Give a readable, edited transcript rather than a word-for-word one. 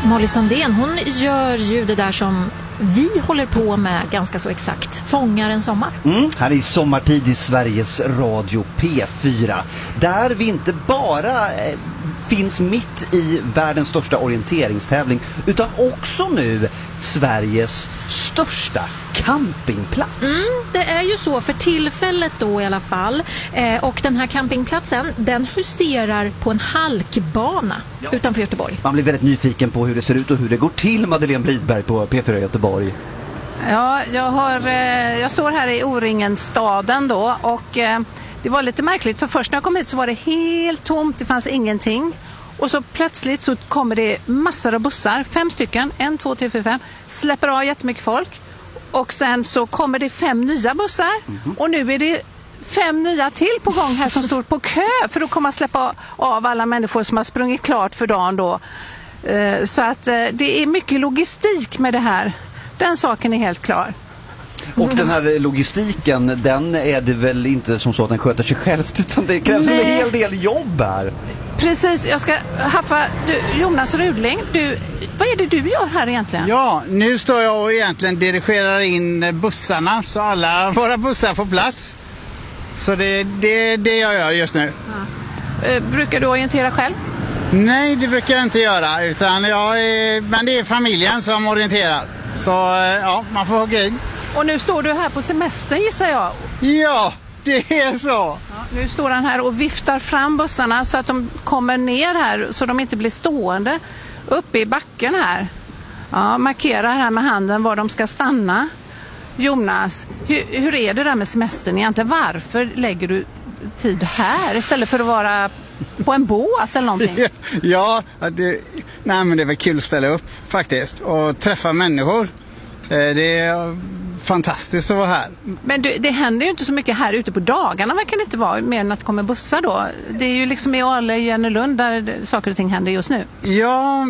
Molly Sandén, hon gör ju det där som vi håller på med ganska så exakt. Fångar en sommar. Här i sommartid i Sveriges Radio P4. Där vi inte bara finns mitt i världens största orienteringstävling utan också nu Sveriges största campingplats. Det är ju så för tillfället då i alla fall. Och den här campingplatsen, den huserar på en halkbana utanför Göteborg. Man blir väldigt nyfiken på hur det ser ut och hur det går till, Madeleine Blidberg på P4 Göteborg. Ja, jag står här i O-ringen-staden då och det var lite märkligt för först när jag kom hit så var det helt tomt, det fanns ingenting. Och så plötsligt så kommer det massor av bussar, 5 stycken, 1, 2, 3, 4, 5, släpper av jättemycket folk. Och sen så kommer det 5 nya bussar och nu är det 5 nya till på gång här som står på kö för att komma släppa av alla människor som har sprungit klart för dagen då. Så att det är mycket logistik med det här. Den saken är helt klar. Och den här logistiken, den är det väl inte som så att den sköter sig själv utan det krävs en hel del jobb här. Precis, jag ska haffa Jonas Rudling. Vad är det du gör här egentligen? Ja, nu står jag och egentligen dirigerar in bussarna så alla våra bussar får plats. Så det är det jag gör just nu. Ja. Brukar du orientera själv? Nej, det brukar jag inte göra men det är familjen som orienterar. Så ja, man får hugga in. Och nu står du här på semester gissar jag. Ja, det är så. Ja, nu står han här och viftar fram bussarna så att de kommer ner här så de inte blir stående uppe i backen här. Ja, markerar här med handen var de ska stanna. Jonas, hur är det där med semestern egentligen? Varför lägger du tid här istället för att vara på en båt eller någonting? Men det är väl kul att ställa upp faktiskt och träffa människor. Det är fantastiskt att vara här. Men det händer ju inte så mycket här ute på dagarna, verkar det inte vara, mer än att det kommer bussar då. Det är ju liksom i Ale, Jennelund där saker och ting händer just nu. Ja,